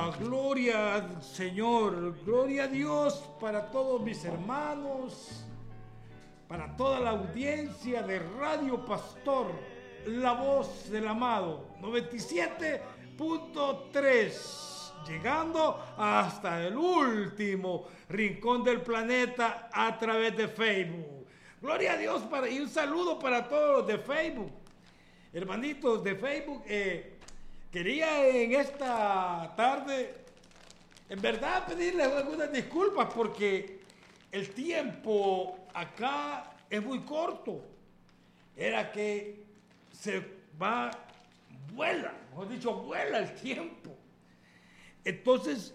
gloria al Señor, gloria a Dios para todos mis hermanos, para toda la audiencia de Radio Pastor, la voz del amado, 97.3, llegando hasta el último rincón del planeta a través de Facebook. Gloria a Dios y un saludo para todos los de Facebook, hermanitos de Facebook. Quería en esta tarde, en verdad, pedirles algunas disculpas porque el tiempo acá es muy corto. Era que vuela, mejor dicho, vuela el tiempo. Entonces,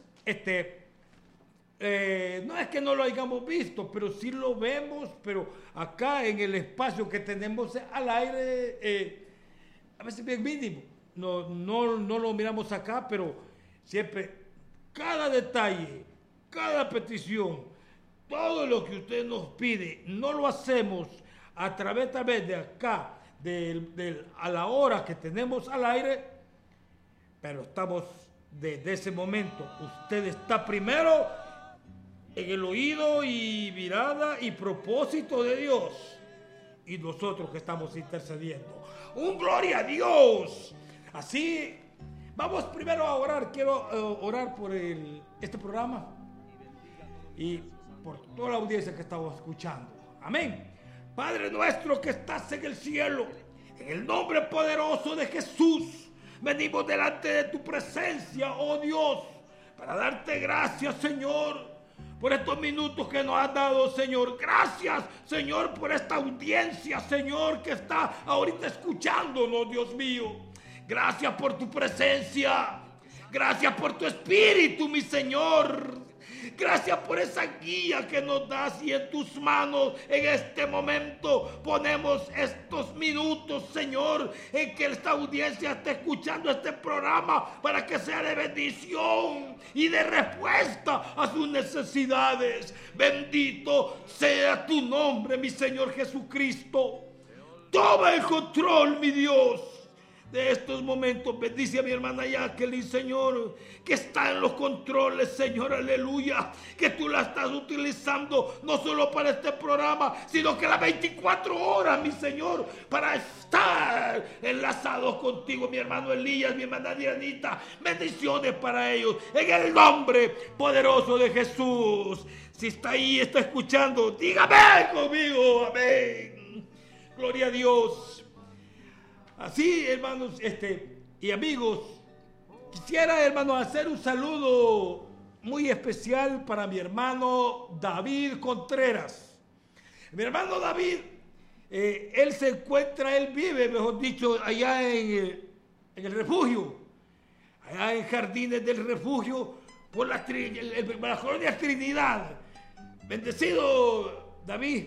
no es que no lo hayamos visto, pero sí lo vemos, pero acá en el espacio que tenemos al aire, a veces bien mínimo. No lo miramos acá, pero siempre cada detalle, cada petición, todo lo que usted nos pide, no lo hacemos a través de acá, a la hora que tenemos al aire, pero estamos desde ese momento. Usted está primero en el oído y mirada y propósito de Dios, y nosotros que estamos intercediendo. ¡Un gloria a Dios! Así, vamos primero a orar. Quiero orar por este programa y por toda la audiencia que estamos escuchando. Amén. Padre nuestro que estás en el cielo, en el nombre poderoso de Jesús, venimos delante de tu presencia, oh Dios, para darte gracias, Señor, por estos minutos que nos has dado, Señor. Gracias, Señor, por esta audiencia, Señor, que está ahorita escuchándonos, Dios mío. Gracias por tu presencia. Gracias por tu espíritu, mi Señor. Gracias por esa guía que nos das, y en tus manos en este momento ponemos estos minutos, Señor, en que esta audiencia esté escuchando este programa para que sea de bendición y de respuesta a sus necesidades. Bendito sea tu nombre, mi Señor Jesucristo. Toma el control, mi Dios, de estos momentos. Bendice a mi hermana Jacqueline, Señor, que está en los controles, Señor, aleluya, que tú la estás utilizando no solo para este programa, sino que las 24 horas, mi Señor, para estar enlazados contigo. Mi hermano Elías, mi hermana Dianita, bendiciones para ellos, en el nombre poderoso de Jesús. Si está ahí, está escuchando, dígame conmigo, amén. Gloria a Dios. Así, hermanos y amigos, quisiera, hermanos, hacer un saludo muy especial para mi hermano David Contreras. Mi hermano David, él vive, mejor dicho, allá en el refugio, allá en Jardines del Refugio, por la colonia Trinidad. Bendecido, David.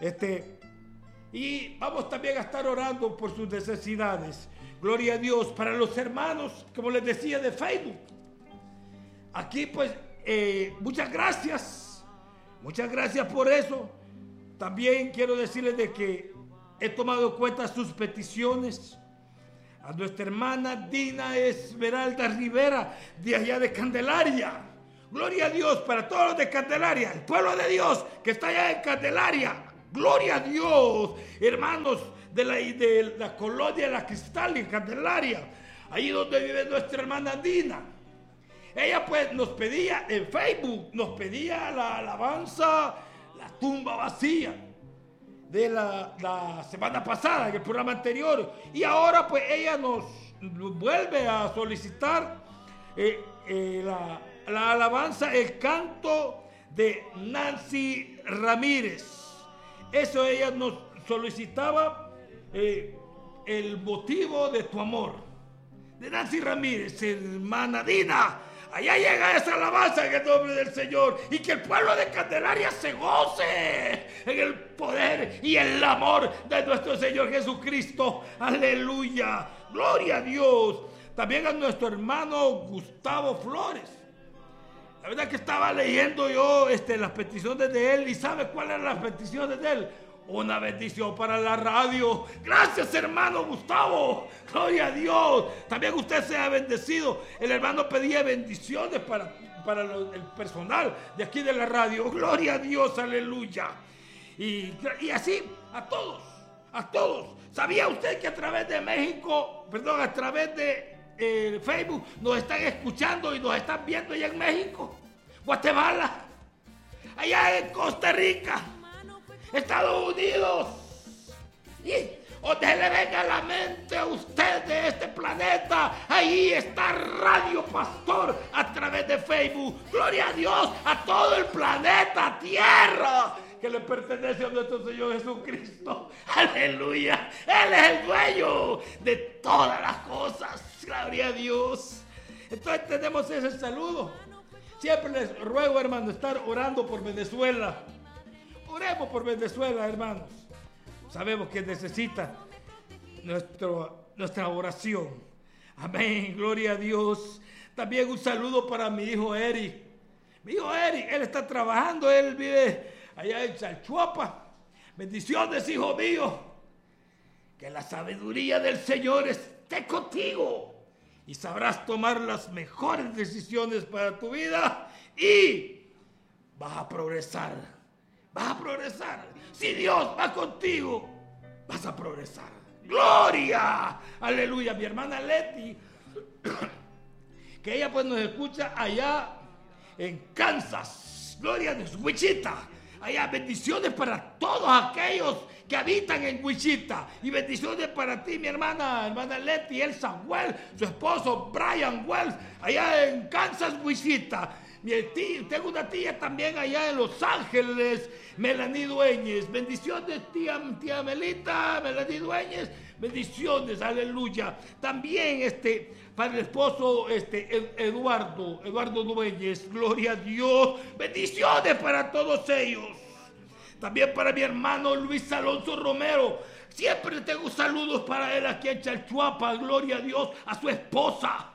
Y vamos también a estar orando por sus necesidades. Gloria a Dios. Para los hermanos, como les decía, de Facebook. Aquí pues, muchas gracias. Muchas gracias por eso. También quiero decirles de que he tomado cuenta sus peticiones. A nuestra hermana Dina Esmeralda Rivera, de allá de Candelaria. Gloria a Dios para todos los de Candelaria. El pueblo de Dios que está allá en Candelaria. Gloria a Dios, hermanos de la colonia La Cristal en Candelaria, ahí donde vive nuestra hermana Dina. Ella pues nos pedía en Facebook, nos pedía la alabanza, la tumba vacía, de la semana pasada, en el programa anterior. Y ahora pues ella nos vuelve a solicitar la alabanza, el canto de Nancy Ramírez. Eso ella nos solicitaba, el motivo de tu amor, de Nancy Ramírez, hermana Dina. Allá llega esa alabanza en el nombre del Señor, y que el pueblo de Candelaria se goce en el poder y el amor de nuestro Señor Jesucristo. Aleluya, gloria a Dios. También a nuestro hermano Gustavo Flores. La verdad que estaba leyendo yo las peticiones de él, y ¿sabe cuáles eran las peticiones de él? Una bendición para la radio. Gracias, hermano Gustavo. Gloria a Dios. También usted sea bendecido. El hermano pedía bendiciones para el personal de aquí de la radio. Gloria a Dios, aleluya. Y así, a todos. ¿Sabía usted que a través de México, a través de Facebook, nos están escuchando y nos están viendo allá en México, Guatemala, allá en Costa Rica, Estados Unidos? Y donde se le venga a la mente a usted de este planeta, ahí está Radio Pastor a través de Facebook. Gloria a Dios, a todo el planeta Tierra, que le pertenece a nuestro Señor Jesucristo. Aleluya. Él es el dueño de todas las cosas. Gloria a Dios. Entonces tenemos ese saludo. Siempre les ruego, hermano, estar orando por Venezuela. Oremos por Venezuela, hermanos. Sabemos que necesita nuestra oración. Amén. Gloria a Dios. También un saludo para mi hijo Eric. Mi hijo Eric, él está trabajando, él vive allá en Chalchuapa. Bendiciones, hijo mío. Que la sabiduría del Señor esté contigo y sabrás tomar las mejores decisiones para tu vida y vas a progresar. Vas a progresar. Si Dios va contigo, vas a progresar. ¡Gloria! ¡Aleluya! Mi hermana Leti, que ella pues nos escucha allá en Kansas. ¡Gloria a Dios! Wichita. Allá, bendiciones para todos aquellos que habitan en Wichita. Y bendiciones para ti, mi hermana Leti, Elsa Wells, su esposo Brian Wells, allá en Kansas, Wichita. Tengo una tía también allá en Los Ángeles, Melanie Dueñez. Bendiciones, tía Melita, Melanie Dueñez. Bendiciones, aleluya. También para el esposo Eduardo Dueñez. Gloria a Dios. Bendiciones para todos ellos. También para mi hermano Luis Alonso Romero. Siempre tengo saludos para él aquí en Chalchuapa. Gloria a Dios. A su esposa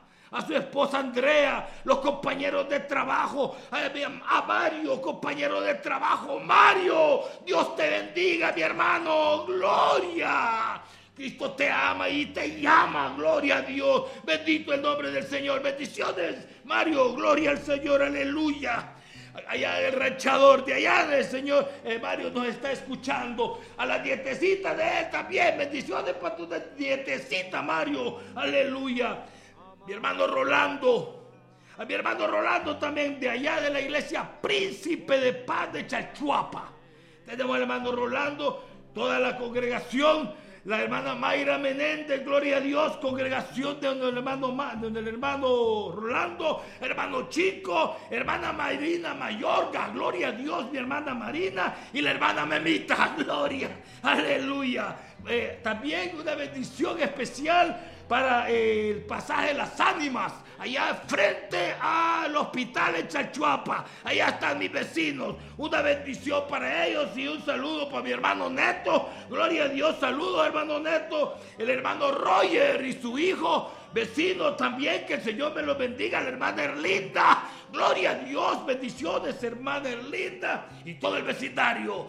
Andrea, los compañeros de trabajo, a Mario, compañero de trabajo. Mario, Dios te bendiga, mi hermano. Gloria. Cristo te ama y te llama. Gloria a Dios. Bendito el nombre del Señor. Bendiciones, Mario. Gloria al Señor. Aleluya. Allá el ranchador de allá del Señor, Mario nos está escuchando. A la nietecita de él también. Bendiciones para tu nietecita, Mario. Aleluya. Mi hermano Rolando, a mi hermano Rolando también de allá de la iglesia Príncipe de Paz de Chalchuapa. Tenemos al hermano Rolando, toda la congregación, la hermana Mayra Menéndez, gloria a Dios, congregación de donde el hermano Rolando, hermano Chico, hermana Marina Mayorga, gloria a Dios, mi hermana Marina y la hermana Memita, gloria, aleluya. También una bendición especial para el pasaje Las Ánimas, allá frente al hospital en Chalchuapa. Allá están mis vecinos. Una bendición para ellos y un saludo para mi hermano Neto. Gloria a Dios, saludos hermano Neto. El hermano Roger y su hijo, vecino también, que el Señor me los bendiga. La hermana Erlinda, gloria a Dios, bendiciones hermana Erlinda. Y todo el vecindario,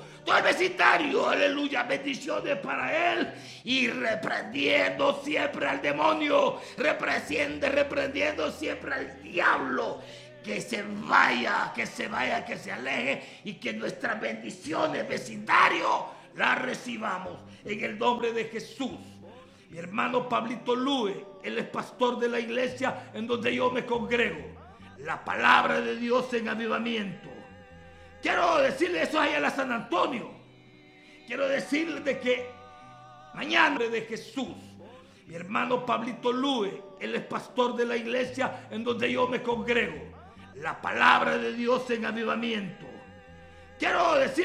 aleluya, bendiciones para él. Y reprendiendo siempre al demonio, reprendiendo siempre al diablo. Que se vaya, que se aleje y que nuestras bendiciones, vecindario, las recibamos en el nombre de Jesús. Mi hermano Pablito Lue, él es pastor de la iglesia en donde yo me congrego. La palabra de Dios en avivamiento. Quiero decirle eso allá a San Antonio. Quiero decirle de que mañana de Jesús, mi hermano Pablito Lue, él es pastor de la iglesia en donde yo me congrego. La palabra de Dios en avivamiento. Quiero decirle